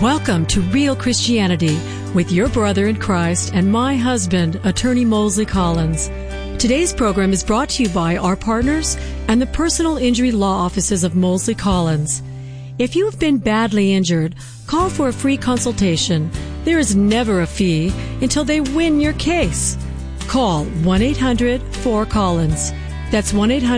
Welcome to Real Christianity with your brother in Christ and my husband, Attorney Mosley Collins. Today's program is brought to you by our partners and the personal injury law offices of Mosley Collins. If you have been badly injured, call for a free consultation. There is never a fee until they win your case. Call 1-800-4-COLLINS. That's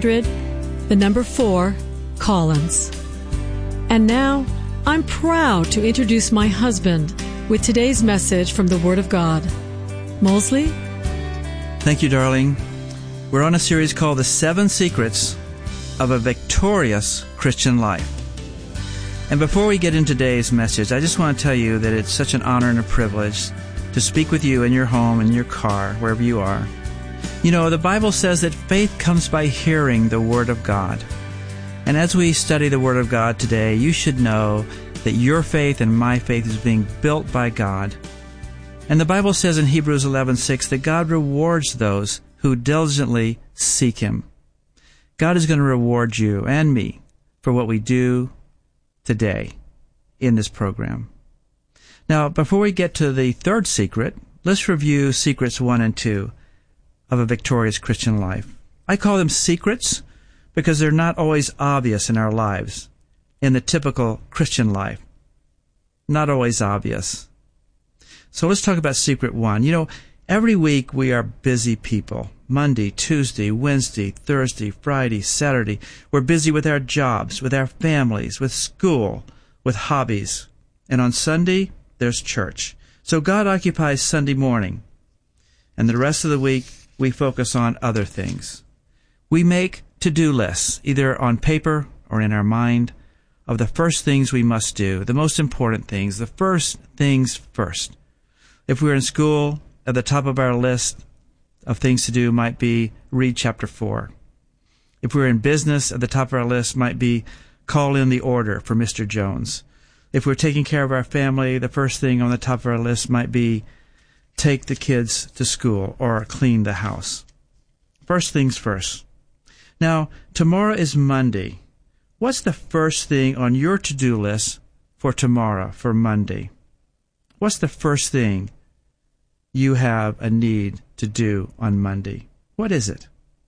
1-800-4-COLLINS. And now, I'm proud to introduce my husband with today's message from the Word of God. Mosley? Thank you, darling. We're on a series called The 7 Secrets of a Victorious Christian Life. And before we get into today's message, I just want to tell you that it's such an honor and a privilege to speak with you in your home, in your car, wherever you are. You know, the Bible says that faith comes by hearing the Word of God. And as we study the Word of God today, you should know that your faith and my faith is being built by God. And the Bible says in Hebrews 11:6 that God rewards those who diligently seek Him. God is going to reward you and me for what we do today in this program. Now, before we get to the third secret, let's review secrets 1 and 2 of a victorious Christian life. I call them secrets because they're not always obvious in our lives, in the typical Christian life. Not always obvious. So let's talk about secret 1. You know, every week we are busy people. Monday, Tuesday, Wednesday, Thursday, Friday, Saturday. We're busy with our jobs, with our families, with school, with hobbies. And on Sunday, there's church. So God occupies Sunday morning. And the rest of the week, we focus on other things. We make to-do lists, either on paper or in our mind, of the first things we must do, the most important things, the first things first. If we're in school, at the top of our list of things to do might be read chapter 4. If we're in business, at the top of our list might be call in the order for Mr. Jones. If we're taking care of our family, the first thing on the top of our list might be take the kids to school or clean the house. First things first. Now, tomorrow is Monday. What's the first thing on your to-do list for tomorrow, for Monday? What's the first thing you have a need to do on Monday? What is it?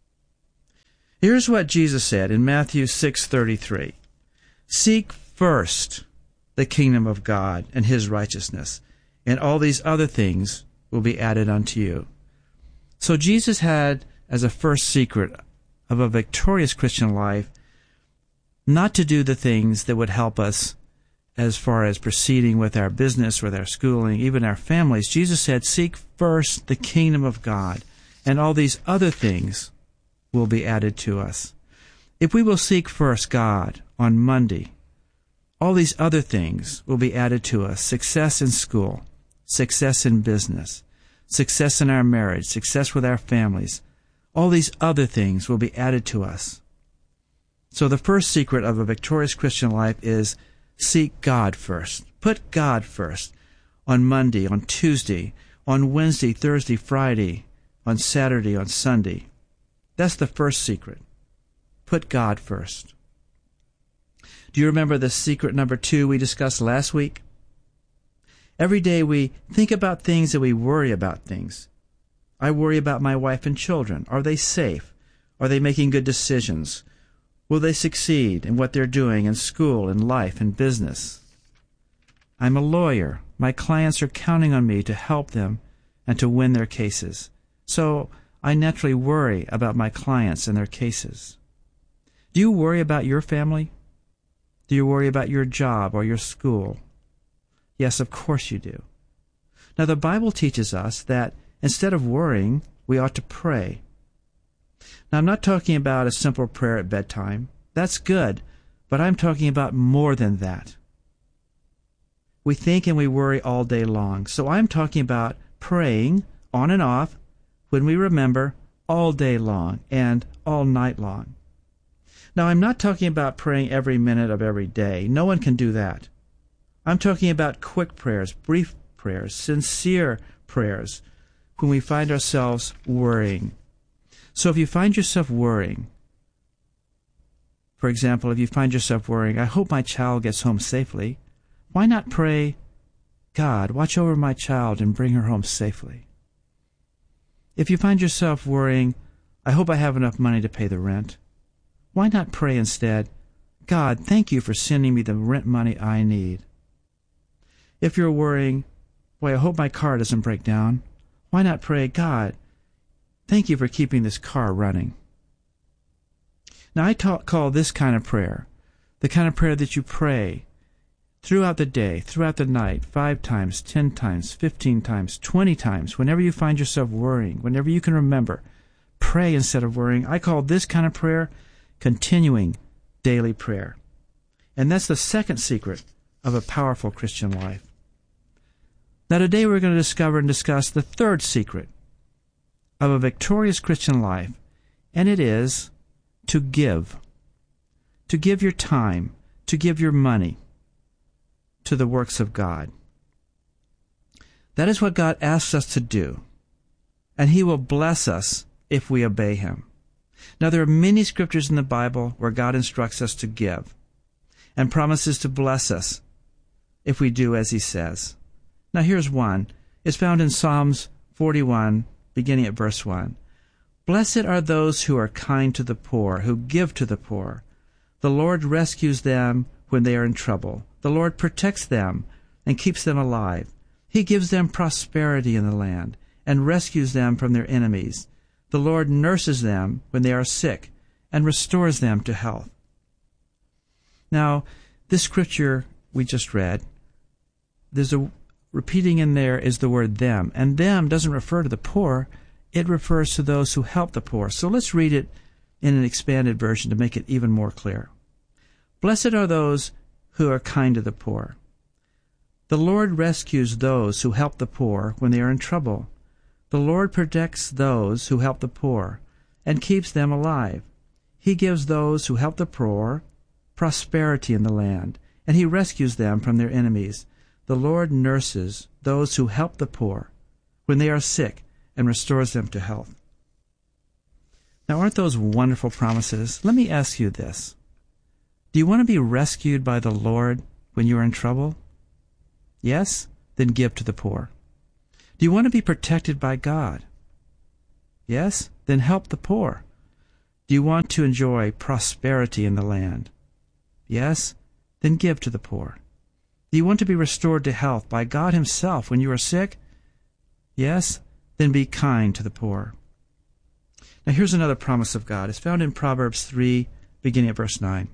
Here's what Jesus said in Matthew 6:33. Seek first the kingdom of God and His righteousness, and all these other things will be added unto you. So Jesus had as a first secret of a victorious Christian life not to do the things that would help us as far as proceeding with our business, with our schooling, even our families. Jesus said, seek first the kingdom of God, and all these other things will be added to us. If we will seek first God on Monday, all these other things will be added to us. Success in school, success in business, success in our marriage, success with our families. All these other things will be added to us. So the first secret of a victorious Christian life is seek God first. Put God first on Monday, on Tuesday, on Wednesday, Thursday, Friday, on Saturday, on Sunday. That's the first secret. Put God first. Do you remember the secret number 2 we discussed last week? Every day we think about things and we worry about things. I worry about my wife and children. Are they safe? Are they making good decisions? Will they succeed in what they're doing in school, in life, in business? I'm a lawyer. My clients are counting on me to help them and to win their cases. So I naturally worry about my clients and their cases. Do you worry about your family? Do you worry about your job or your school? Yes, of course you do. Now, the Bible teaches us that instead of worrying, we ought to pray. Now, I'm not talking about a simple prayer at bedtime. That's good, but I'm talking about more than that. We think and we worry all day long, so I'm talking about praying on and off when we remember all day long and all night long. Now, I'm not talking about praying every minute of every day. No one can do that. I'm talking about quick prayers, brief prayers, sincere prayers, when we find ourselves worrying. So if you find yourself worrying, for example, if you find yourself worrying, I hope my child gets home safely, why not pray God, watch over my child and bring her home safely. If you find yourself worrying, I hope I have enough money to pay the rent, why not pray instead, God, thank you for sending me the rent money I need? If you're worrying, boy, I hope my car doesn't break down, why not pray, God, thank you for keeping this car running? Now, I call this kind of prayer the kind of prayer that you pray throughout the day, throughout the night, 5 times, 10 times, 15 times, 20 times, whenever you find yourself worrying, whenever you can remember, pray instead of worrying. I call this kind of prayer continuing daily prayer. And that's the second secret of a powerful Christian life. Now, today we're going to discover and discuss the third secret of a victorious Christian life, and it is to give. To give your time, to give your money to the works of God. That is what God asks us to do, and He will bless us if we obey Him. Now, there are many scriptures in the Bible where God instructs us to give and promises to bless us if we do as He says. Now, here's one. It's found in Psalms 41, beginning at verse 1. Blessed are those who are kind to the poor, who give to the poor. The Lord rescues them when they are in trouble. The Lord protects them and keeps them alive. He gives them prosperity in the land and rescues them from their enemies. The Lord nurses them when they are sick and restores them to health. Now, this scripture we just read, repeating in there is the word them. And them doesn't refer to the poor. It refers to those who help the poor. So let's read it in an expanded version to make it even more clear. Blessed are those who are kind to the poor. The Lord rescues those who help the poor when they are in trouble. The Lord protects those who help the poor and keeps them alive. He gives those who help the poor prosperity in the land, and He rescues them from their enemies. The Lord nurses those who help the poor when they are sick and restores them to health. Now, aren't those wonderful promises? Let me ask you this. Do you want to be rescued by the Lord when you are in trouble? Yes? Then give to the poor. Do you want to be protected by God? Yes? Then help the poor. Do you want to enjoy prosperity in the land? Yes? Then give to the poor. Do you want to be restored to health by God Himself when you are sick? Yes? Then be kind to the poor. Now here's another promise of God. It's found in Proverbs 3, beginning at verse 9.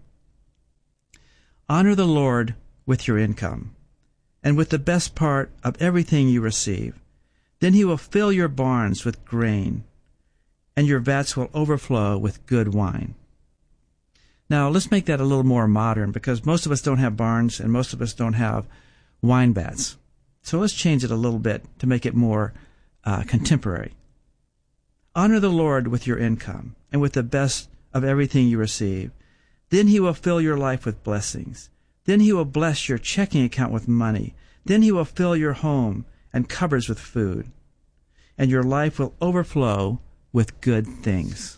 Honor the Lord with your income, and with the best part of everything you receive. Then He will fill your barns with grain, and your vats will overflow with good wine. Now, let's make that a little more modern, because most of us don't have barns, and most of us don't have wine vats. So let's change it a little bit to make it more contemporary. Honor the Lord with your income, and with the best of everything you receive. Then He will fill your life with blessings. Then He will bless your checking account with money. Then He will fill your home and cupboards with food. And your life will overflow with good things.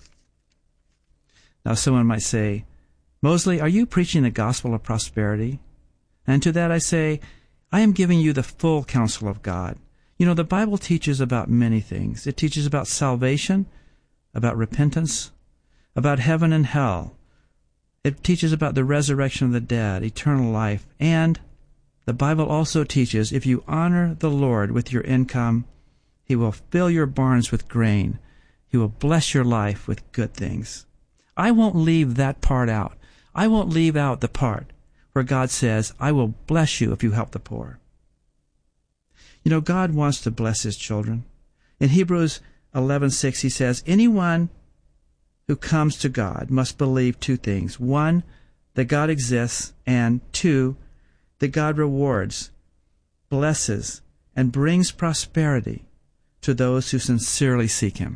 Now someone might say, Mosley, are you preaching the gospel of prosperity? And to that I say, I am giving you the full counsel of God. You know, the Bible teaches about many things. It teaches about salvation, about repentance, about heaven and hell. It teaches about the resurrection of the dead, eternal life, and the Bible also teaches if you honor the Lord with your income, He will fill your barns with grain. He will bless your life with good things. I won't leave that part out. I won't leave out the part where God says, I will bless you if you help the poor. You know, God wants to bless His children. In Hebrews 11:6, He says, anyone who comes to God must believe 2 things. 1, that God exists, and 2, that God rewards, blesses, and brings prosperity to those who sincerely seek Him.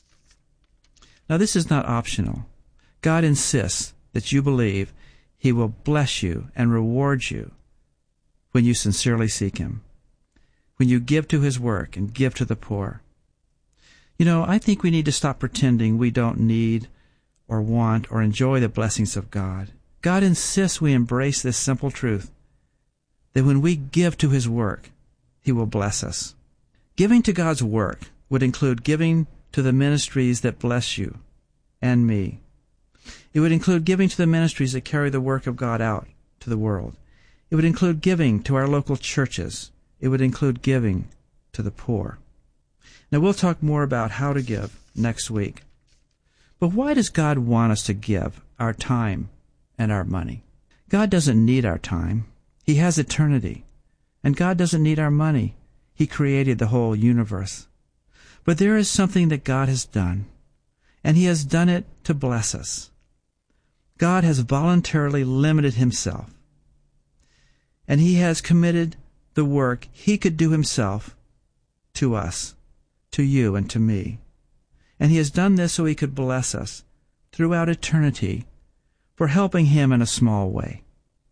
Now, this is not optional. God insists that you believe He will bless you and reward you when you sincerely seek Him, when you give to His work and give to the poor. You know, I think we need to stop pretending we don't need or want or enjoy the blessings of God. God insists we embrace this simple truth, that when we give to His work, He will bless us. Giving to God's work would include giving to the ministries that bless you and me. It would include giving to the ministries that carry the work of God out to the world. It would include giving to our local churches. It would include giving to the poor. Now, we'll talk more about how to give next week. But why does God want us to give our time and our money? God doesn't need our time. He has eternity. And God doesn't need our money. He created the whole universe. But there is something that God has done, and He has done it to bless us. God has voluntarily limited Himself, and He has committed the work He could do Himself to us, to you and to me. And He has done this so He could bless us throughout eternity for helping Him in a small way.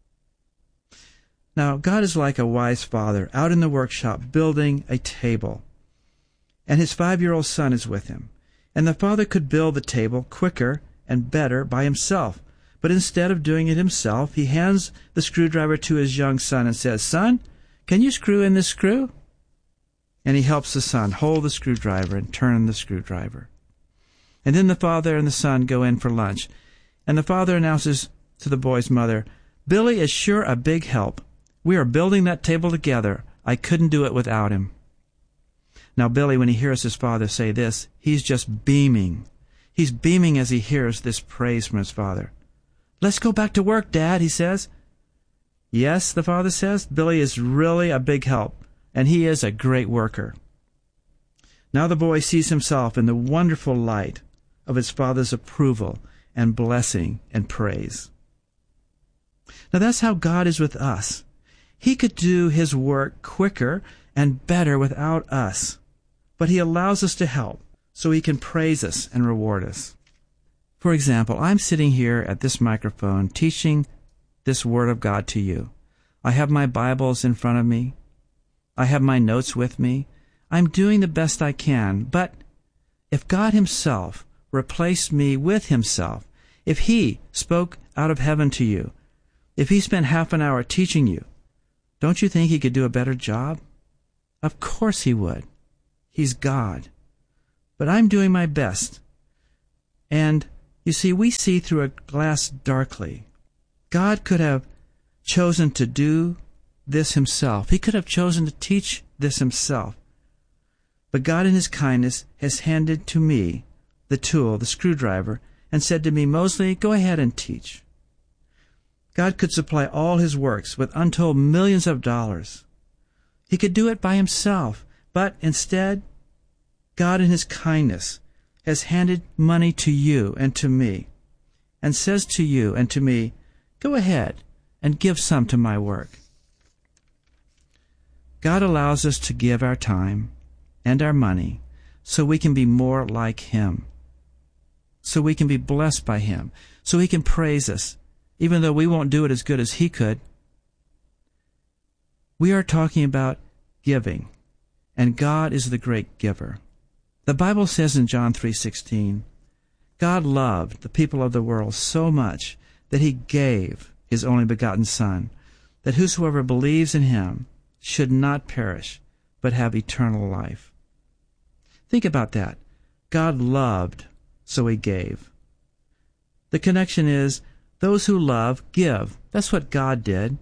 Now, God is like a wise father out in the workshop building a table, and his 5-year-old son is with him. And the father could build the table quicker and better by himself, but instead of doing it himself, he hands the screwdriver to his young son and says, "Son, can you screw in this screw?" And he helps the son hold the screwdriver and turn the screwdriver. And then the father and the son go in for lunch, and the father announces to the boy's mother, "Billy is sure a big help. We are building that table together. I couldn't do it without him." Now, Billy, when he hears his father say this, he's just beaming. He's beaming as he hears this praise from his father. "Let's go back to work, Dad," he says. "Yes," the father says, "Billy is really a big help, and he is a great worker." Now the boy sees himself in the wonderful light of his father's approval and blessing and praise. Now that's how God is with us. He could do His work quicker and better without us, but He allows us to help so He can praise us and reward us. For example, I'm sitting here at this microphone teaching this Word of God to you. I have my Bibles in front of me. I have my notes with me. I'm doing the best I can, but if God Himself replaced me with Himself, if He spoke out of heaven to you, if He spent half an hour teaching you, don't you think He could do a better job? Of course He would. He's God. But I'm doing my best. And, you see, we see through a glass darkly. God could have chosen to do this Himself. He could have chosen to teach this Himself. But God in His kindness has handed to me the tool, the screwdriver, and said to me, "Mosley, go ahead and teach." God could supply all His works with untold millions of dollars. He could do it by Himself, but instead, God in His kindness has handed money to you and to me, and says to you and to me, "Go ahead and give some to my work." God allows us to give our time and our money so we can be more like Him, so we can be blessed by Him, so He can praise us, even though we won't do it as good as He could. We are talking about giving, and God is the great giver. The Bible says in John 3:16, God loved the people of the world so much that He gave His only begotten Son, that whosoever believes in Him should not perish, but have eternal life. Think about that. God loved, so He gave. The connection is, those who love give. That's what God did.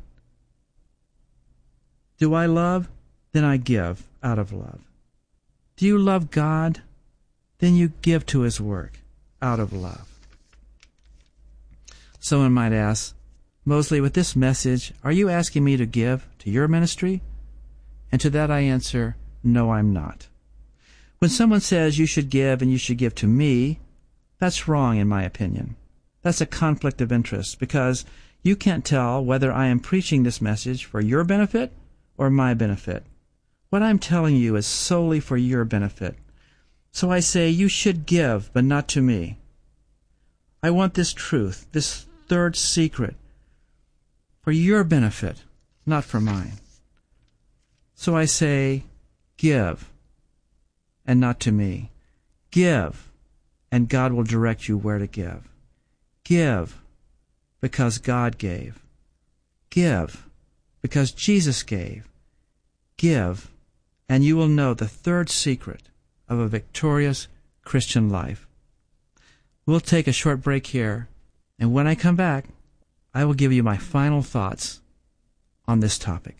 Do I love? Then I give out of love. Do you love God? Then you give to His work out of love. Someone might ask, "Mosley, with this message, are you asking me to give to your ministry?" And to that I answer, no, I'm not. When someone says you should give and you should give to me, that's wrong in my opinion. That's a conflict of interest, because you can't tell whether I am preaching this message for your benefit or my benefit. What I'm telling you is solely for your benefit. So I say you should give, but not to me. I want this truth, this third secret, for your benefit, not for mine. So I say, give, and not to me. Give, and God will direct you where to give. Give, because God gave. Give, because Jesus gave. Give, and you will know the third secret of a victorious Christian life. We'll take a short break here, and when I come back, I will give you my final thoughts on this topic.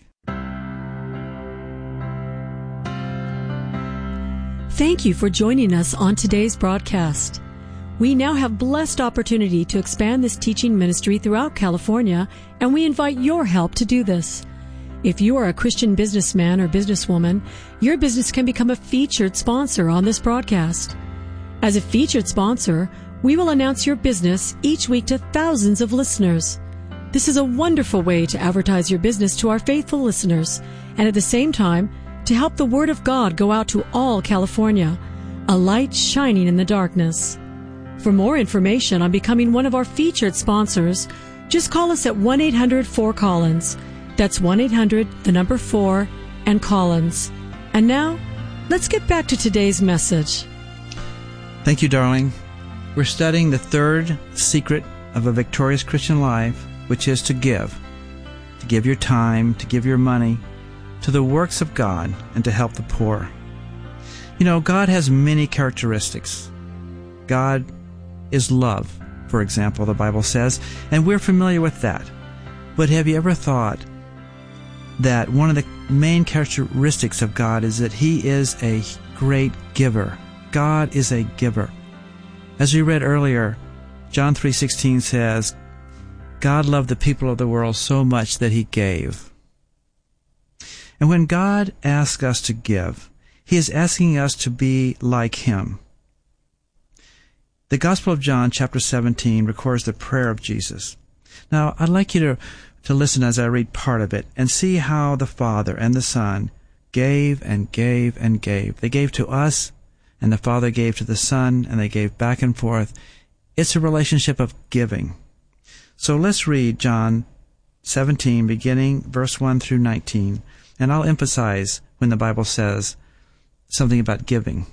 Thank you for joining us on today's broadcast. We now have blessed opportunity to expand this teaching ministry throughout California, and we invite your help to do this. If you are a Christian businessman or businesswoman, your business can become a featured sponsor on this broadcast. As a featured sponsor, we will announce your business each week to thousands of listeners. This is a wonderful way to advertise your business to our faithful listeners, and at the same time, to help the Word of God go out to all California, a light shining in the darkness. For more information on becoming one of our featured sponsors, just call us at 1-800-4-COLLINS. That's 1-800-4 and Collins. And now, let's get back to today's message. Thank you, darling. We're studying the third secret of a victorious Christian life, which is to give. To give your time, to give your money, to the works of God, and to help the poor. You know, God has many characteristics. God is love, for example, the Bible says, and we're familiar with that. But have you ever thought that one of the main characteristics of God is that He is a great giver? God is a giver. As we read earlier, John 3:16 says, God loved the people of the world so much that He gave. And when God asks us to give, He is asking us to be like Him. The Gospel of John, chapter 17, records the prayer of Jesus. Now, I'd like you to listen as I read part of it and see how the Father and the Son gave and gave and gave. They gave to us, and the Father gave to the Son, and they gave back and forth. It's a relationship of giving. So let's read John 17, beginning verse 1 through 19, and I'll emphasize when the Bible says something about giving.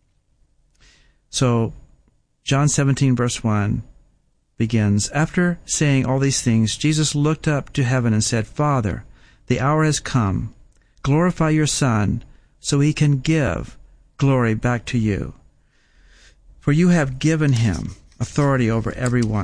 So, John 17, verse 1 begins, After saying all these things, Jesus looked up to heaven and said, Father, the hour has come. Glorify your Son, so He can give glory back to you. For you have given Him authority over everyone